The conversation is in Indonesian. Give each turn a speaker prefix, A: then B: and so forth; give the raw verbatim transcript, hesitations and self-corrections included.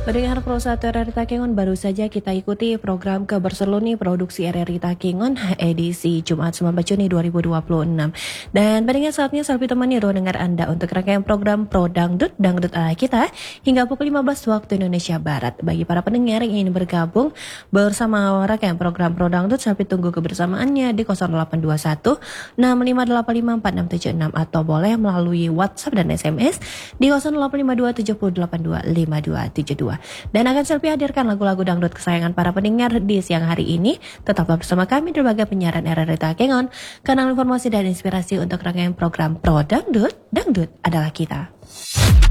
A: Pendengar Pro satu R R I Takengon, baru saja kita ikuti program Keberseluni Produksi R R I Takengon edisi Jumat sembilan belas Juni dua ribu dua puluh enam. Dan pendengar, saatnya Selvi temani ruang dengar Anda untuk rangkaian program Pro Dangdut, Dangdut ala kita hingga pukul lima belas waktu Indonesia Barat. Bagi para pendengar yang ingin bergabung bersama rangkaian program Pro Dangdut, Selvi tunggu kebersamaannya di nol delapan dua satu enam lima delapan lima empat enam tujuh enam atau boleh melalui WhatsApp dan S M S di nol delapan lima dua tujuh delapan dua lima dua tujuh dua. Dan akan Selvi hadirkan lagu-lagu dangdut kesayangan para pendengar di siang hari ini. Tetaplah bersama kami di berbagai penyiaran R R I Takengon, kanal informasi dan inspirasi untuk rangkaian program Pro Dangdut, Dangdut adalah kita.